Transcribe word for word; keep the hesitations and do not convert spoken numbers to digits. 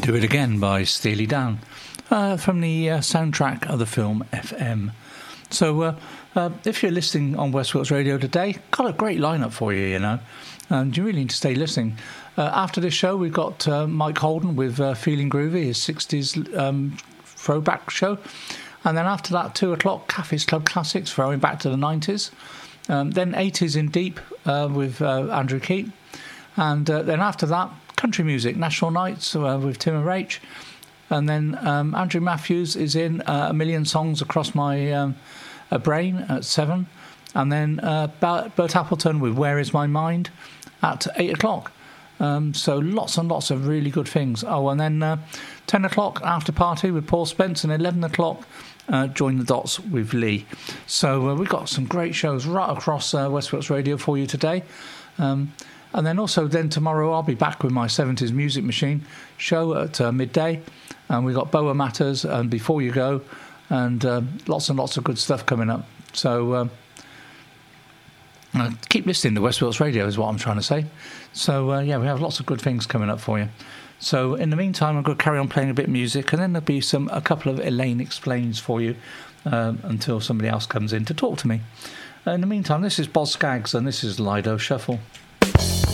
Do It Again by Steely Dan, uh, from the uh, soundtrack of the film F M. So uh, uh, if you're listening on West Wilts Radio today, got a great lineup for you, you know, and you really need to stay listening. Uh, after this show, we've got uh, Mike Holden with uh, Feeling Groovy, his sixties um, throwback show. And then after that, two o'clock, Cafe's Club Classics, throwing back to the nineties. Um, then eighties in Deep uh, with uh, Andrew Keat. And uh, then after that, country music, National Nights uh, with Tim and Rach. And then um, Andrew Matthews is in uh, A Million Songs Across My um, uh, Brain at seven. And then uh, Bert Appleton with Where Is My Mind at eight o'clock. Um, so lots and lots of really good things. Oh, and then uh, ten o'clock, After Party with Paul Spence. And eleven o'clock, uh, Join the Dots with Lee. So uh, we've got some great shows right across uh, West Wilts Radio for you today. Um And then also then tomorrow I'll be back with my seventies Music Machine show at uh, midday. And we've got Boa Matters and Before You Go. And uh, lots and lots of good stuff coming up. So uh, uh, keep listening to West Wilts Radio is what I'm trying to say. So uh, yeah, we have lots of good things coming up for you. So in the meantime, I'm going to carry on playing a bit of music. And then there'll be some a couple of Elaine Explains for you um, until somebody else comes in to talk to me. Uh, in the meantime, this is Boz Scaggs and this is Lido Shuffle.